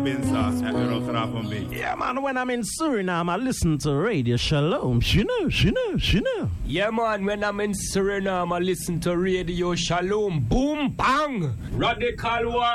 Yeah, man, when I'm in Suriname, I listen to Radio Shalom. She know. Yeah, man, when I'm in Suriname, I listen to Radio Shalom. Boom, bang! Radical War